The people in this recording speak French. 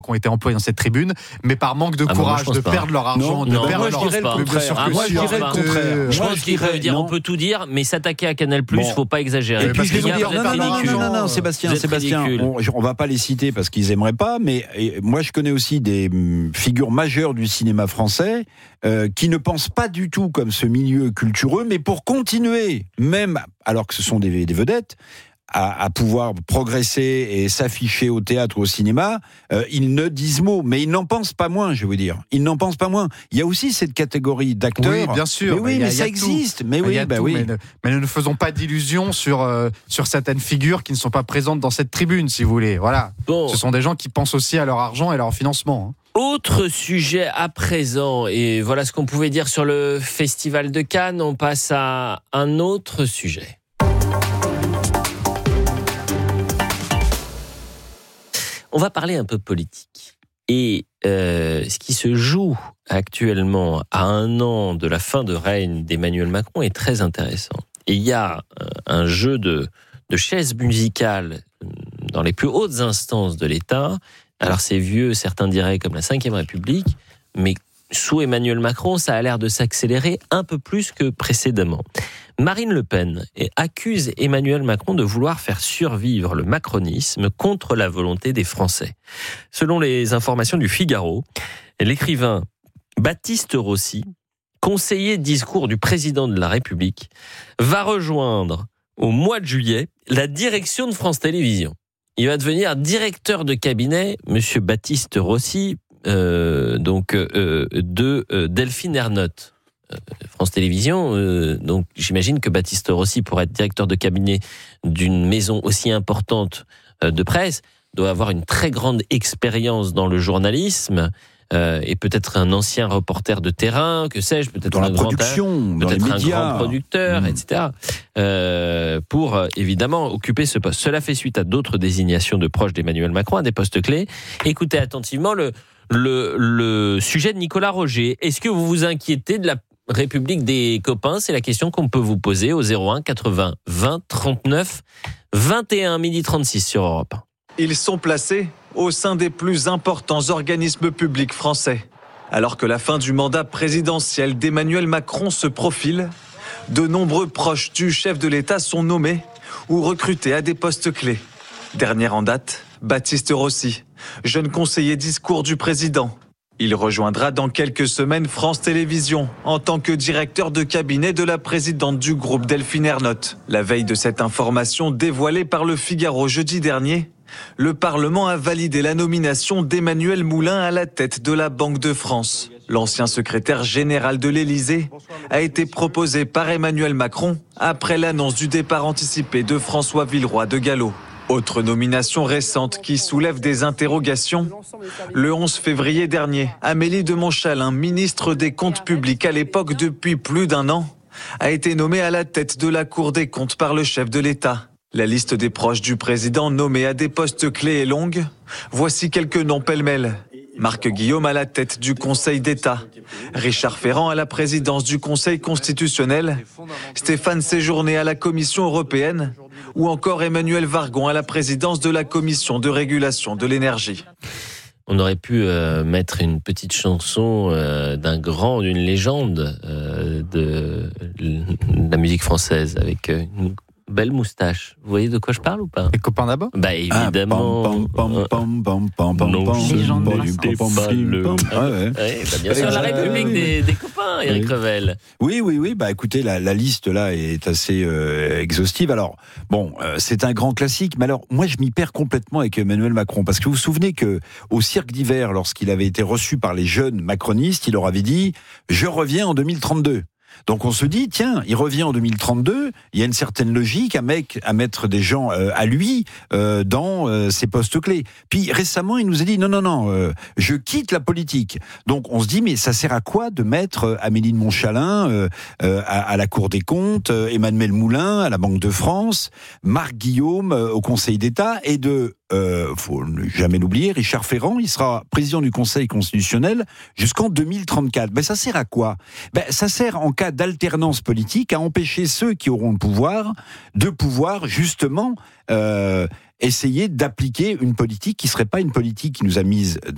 qui ont été employés dans cette tribune, mais par manque de courage de perdre leur argent, de perdre leur... Moi, je dirais le contraire. Je pense qu'il veut dire, on peut tout dire, mais s'attaquer à Canal+, faut pas exagérer. Et puis je vais vous dire, non, Sébastien, on va pas les citer parce qu'ils aimeraient pas, mais moi je connais aussi des figures majeures du cinéma français qui ne pensent pas du tout comme ce milieu cultureux, mais pour continuer, même alors que ce sont des vedettes, à pouvoir progresser et s'afficher au théâtre ou au cinéma, ils ne disent mot, mais ils n'en pensent pas moins, je veux dire. Ils n'en pensent pas moins. Il y a aussi cette catégorie d'acteurs. Oui, bien sûr. Mais ça existe. Mais oui, mais ne faisons pas d'illusions sur certaines figures qui ne sont pas présentes dans cette tribune, si vous voulez. Voilà. Bon. Ce sont des gens qui pensent aussi à leur argent et à leur financement. Autre sujet à présent, et voilà ce qu'on pouvait dire sur le Festival de Cannes. On passe à un autre sujet. On va parler un peu politique. Et ce qui se joue actuellement à 1 an de la fin de règne d'Emmanuel Macron est très intéressant. Et il y a un jeu de chaises musicales dans les plus hautes instances de l'État. Alors c'est vieux, certains diraient comme la Ve République, mais sous Emmanuel Macron, ça a l'air de s'accélérer un peu plus que précédemment. Marine Le Pen accuse Emmanuel Macron de vouloir faire survivre le macronisme contre la volonté des Français. Selon les informations du Figaro, l'écrivain Baptiste Rossi, conseiller discours du président de la République, va rejoindre au mois de juillet la direction de France Télévisions. Il va devenir directeur de cabinet, monsieur Baptiste Rossi, de Delphine Ernotte. France Télévisions, donc j'imagine que Baptiste Rossi, pour être directeur de cabinet d'une maison aussi importante de presse, doit avoir une très grande expérience dans le journalisme et peut-être un ancien reporter de terrain, que sais-je, peut-être dans la production, peut-être un grand producteur, etc. Pour évidemment occuper ce poste. Cela fait suite à d'autres désignations de proches d'Emmanuel Macron à des postes clés. Écoutez attentivement le sujet de Nicolas Roger. Est-ce que vous vous inquiétez de la République des copains? C'est la question qu'on peut vous poser au 01 80 20 39 21 12h36 sur Europe 1. Ils sont placés au sein des plus importants organismes publics français. Alors que la fin du mandat présidentiel d'Emmanuel Macron se profile, de nombreux proches du chef de l'État sont nommés ou recrutés à des postes clés. Dernier en date, Baptiste Rossi, jeune conseiller discours du président. Il rejoindra dans quelques semaines France Télévisions en tant que directeur de cabinet de la présidente du groupe Delphine Ernotte. La veille de cette information dévoilée par le Figaro jeudi dernier, le Parlement a validé la nomination d'Emmanuel Moulin à la tête de la Banque de France. L'ancien secrétaire général de l'Élysée a été proposé par Emmanuel Macron après l'annonce du départ anticipé de François Villeroy de Galhau. Autre nomination récente qui soulève des interrogations. Le 11 février dernier, Amélie de Montchalin, ministre des Comptes publics à l'époque depuis plus d'1 an, a été nommée à la tête de la Cour des comptes par le chef de l'État. La liste des proches du président nommés à des postes clés est longue. Voici quelques noms pêle-mêle. Marc Guillaume à la tête du Conseil d'État, Richard Ferrand à la présidence du Conseil constitutionnel, Stéphane Séjourné à la Commission européenne ou encore Emmanuel Vargon à la présidence de la Commission de régulation de l'énergie. On aurait pu mettre une petite chanson d'une légende de la musique française avec une belle moustache. Vous voyez de quoi je parle ou pas? Les copains d'abord? Bah évidemment. Bien sûr, la République des copains, Éric Revel. Oui. Bah écoutez, la liste là est assez exhaustive. Alors bon, c'est un grand classique. Mais alors moi je m'y perds complètement avec Emmanuel Macron parce que vous vous souvenez que au Cirque d'hiver, lorsqu'il avait été reçu par les jeunes macronistes, il leur avait dit je reviens en 2032. Donc on se dit, tiens, il revient en 2032, il y a une certaine logique à mettre des gens à lui dans ces postes clés. Puis récemment, il nous a dit, non, je quitte la politique. Donc on se dit, mais ça sert à quoi de mettre Amélie de Montchalin à la Cour des comptes, Emmanuel Moulin à la Banque de France, Marc Guillaume au Conseil d'État et faut jamais l'oublier, Richard Ferrand, il sera président du Conseil constitutionnel jusqu'en 2034. Ben ça sert à quoi? Ben ça sert en cas d'alternance politique à empêcher ceux qui auront le pouvoir de pouvoir justement essayer d'appliquer une politique qui serait pas une politique qui nous a mis